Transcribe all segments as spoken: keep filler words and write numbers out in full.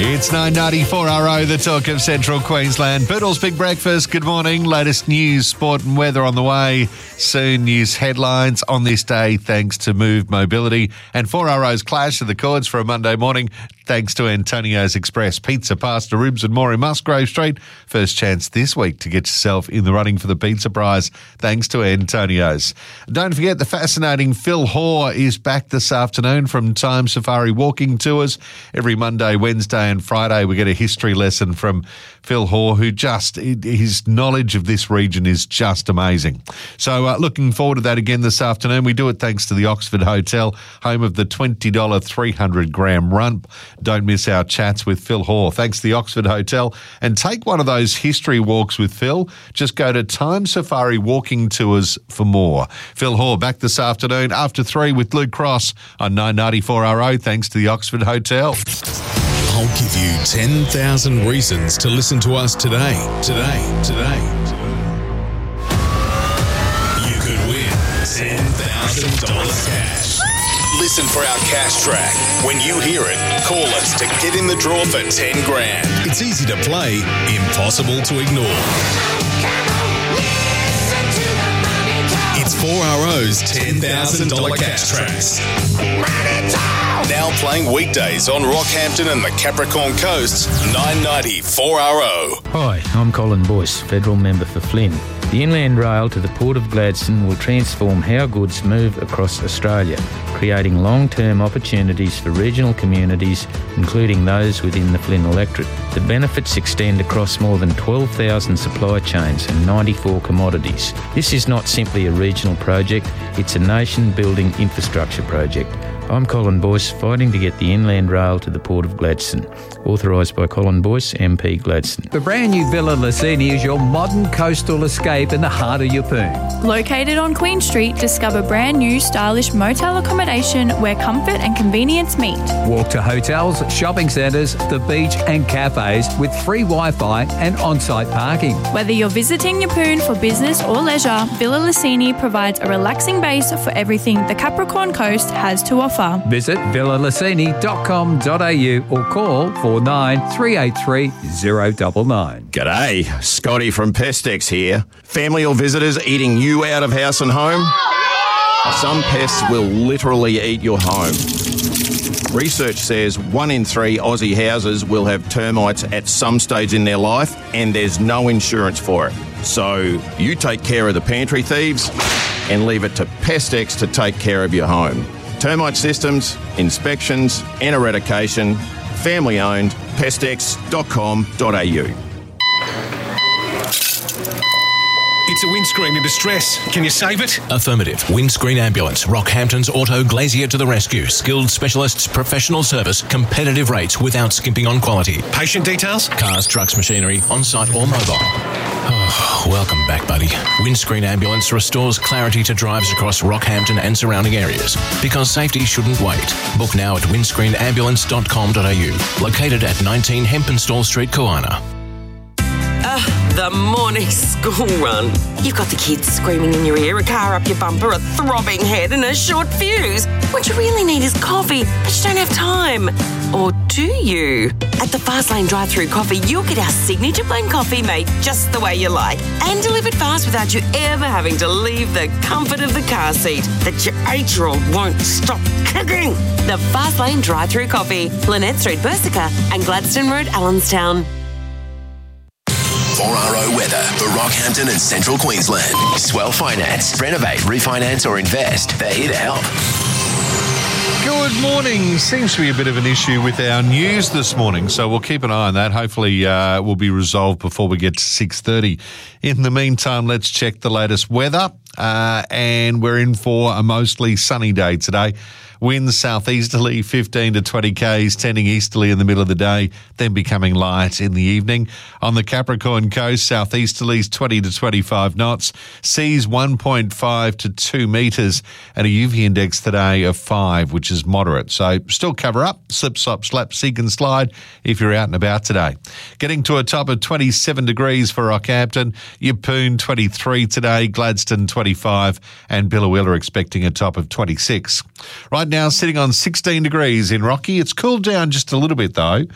It's nine ninety-four R O, the talk of Central Queensland. Poodle's Big Breakfast, good morning. Latest news, sport and weather on the way. Soon news headlines on this day thanks to Move Mobility. And four R O's Clash of the Chords for a Monday morning thanks to Antonio's Express. Pizza, pasta, ribs and more in Musgrave Street. First chance this week to get yourself in the running for the pizza prize thanks to Antonio's. Don't forget the fascinating Phil Hoare is back this afternoon from Time Safari Walking Tours. Every Monday, Wednesday and Friday we get a history lesson from Phil Hoare, who just, his knowledge of this region is just amazing. So uh, looking forward to that again this afternoon. We do it thanks to the Oxford Hotel, home of the twenty dollars three hundred gram rump. Don't miss our chats with Phil Hoare. Thanks to the Oxford Hotel. And take one of those history walks with Phil. Just go to Time Safari Walking Tours for more. Phil Hoare back this afternoon after three with Luke Cross on nine ninety-four R O thanks to the Oxford Hotel. I'll give you ten thousand reasons to listen to us today. Today, today, today. You could win ten thousand dollars cash. Listen for our cash track. When you hear it, call us to get in the draw for ten grand. It's easy to play, impossible to ignore. It's four R O's ten thousand dollars cash tracks. Now playing weekdays on Rockhampton and the Capricorn Coast, nine ninety-four R O. Hi, I'm Colin Boyce, Federal Member for Flynn. The Inland Rail to the Port of Gladstone will transform how goods move across Australia, creating long-term opportunities for regional communities, including those within the Flynn electorate. The benefits extend across more than twelve thousand supply chains and ninety-four commodities. This is not simply a regional project, it's a nation-building infrastructure project. I'm Colin Boyce, fighting to get the Inland Rail to the Port of Gladstone. Authorised by Colin Boyce, M P Gladstone. The brand new Villa Licini is your modern coastal escape in the heart of Yeppoon. Located on Queen Street, discover brand new stylish motel accommodation where comfort and convenience meet. Walk to hotels, shopping centres, the beach and cafes with free Wi-Fi and on-site parking. Whether you're visiting Yeppoon for business or leisure, Villa Licini provides a relaxing base for everything the Capricorn Coast has to offer. Visit villa licini dot com dot a u or call four nine three eight three zero nine nine. G'day, Scotty from Pestex here. Family or visitors eating you out of house and home? Some pests will literally eat your home. Research says one in three Aussie houses will have termites at some stage in their life, and there's no insurance for it. So you take care of the pantry thieves and leave it to Pestex to take care of your home. Termite systems, inspections and eradication. Family owned, pestex dot com dot a u. It's a windscreen in distress. Can you save it? Affirmative. Windscreen Ambulance. Rockhampton's Auto Glazier to the rescue. Skilled specialists, professional service, competitive rates without skimping on quality. Patient details? Cars, trucks, machinery, on-site or mobile. Oh, welcome back, buddy. Windscreen Ambulance restores clarity to drives across Rockhampton and surrounding areas. Because safety shouldn't wait. Book now at windscreen ambulance dot com dot a u. Located at nineteen Hempenstall Street, Koana. The morning school run. You've got the kids screaming in your ear, a car up your bumper, a throbbing head and a short fuse. What you really need is coffee, but you don't have time. Or do you? At the Fastlane drive-thru coffee, you'll get our signature blend coffee made just the way you like and delivered fast without you ever having to leave the comfort of the car seat that your eight-year-old won't stop kicking. The Fastlane drive-thru coffee, Lynette Street, Bersica and Gladstone Road, Allenstown. four R O weather for Rockhampton and Central Queensland. Swell Finance. Renovate, refinance or invest. They're here to help. Good morning. Seems to be a bit of an issue with our news this morning, so we'll keep an eye on that. Hopefully uh, will be resolved before we get to six thirty. In the meantime, let's check the latest weather, uh, and we're in for a mostly sunny day today. Winds southeasterly fifteen to twenty kays, tending easterly in the middle of the day, then becoming light in the evening. On the Capricorn Coast, southeasterlies twenty to twenty-five knots, seas one point five to two metres, and a U V index today of five, which is moderate. So still cover up, slip, slop, slap, seek and slide if you're out and about today. Getting to a top of twenty-seven degrees for Rockhampton, Yeppoon twenty-three today, Gladstone twenty-five, and Billawilla expecting a top of twenty-six. Right now, sitting on sixteen degrees in Rocky. It's cooled down just a little bit, though.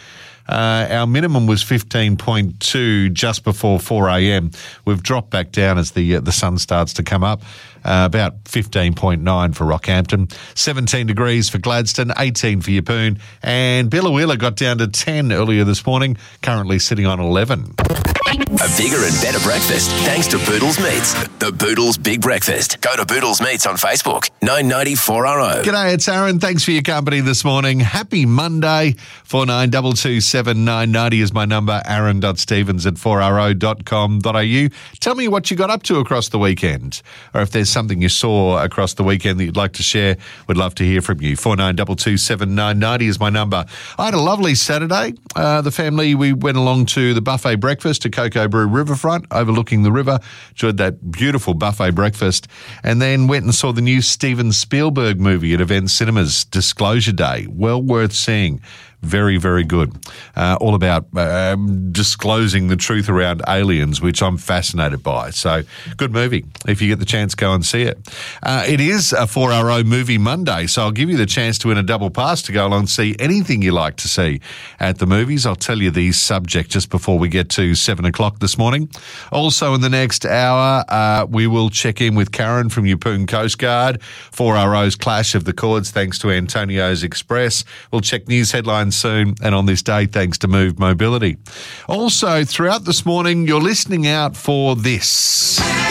Uh, our minimum was fifteen point two just before four a.m. We've dropped back down as the uh, the sun starts to come up. Uh, about fifteen point nine for Rockhampton, seventeen degrees for Gladstone, eighteen for Yeppoon, and Billawheeler got down to ten earlier this morning, currently sitting on eleven. A bigger and better breakfast thanks to Boodles Meats. The Boodles Big Breakfast. Go to Boodles Meats on Facebook. nine ninety four R O. G'day, it's Aaron. Thanks for your company this morning. Happy Monday. four nine two two seven nine nine zero is my number. aaron dot stevens at four r o dot com dot a u. Tell me what you got up to across the weekend, or if there's something you saw across the weekend that you'd like to share. We'd love to hear from you. four nine two two seven nine nine zero is my number. I had a lovely Saturday. Uh, the family, we went along to the buffet breakfast at Cocoa Brew Riverfront, overlooking the river. Enjoyed that beautiful buffet breakfast, and then went and saw the new Steven Spielberg movie at Event Cinemas, Disclosure Day. Well worth seeing. Very, very good. Uh, all about uh, disclosing the truth around aliens, which I'm fascinated by. So, good movie. If you get the chance, go and see it. Uh, it is a four R O Movie Monday, so I'll give you the chance to win a double pass to go along and see anything you like to see at the movies. I'll tell you the subject just before we get to seven o'clock this morning. Also, in the next hour, uh, we will check in with Karen from Yeppoon Coast Guard. four R O's Clash of the Chords, thanks to Antonio's Express. We'll check news headlines soon, and on this day thanks to Move Mobility. Also, throughout this morning, you're listening out for this.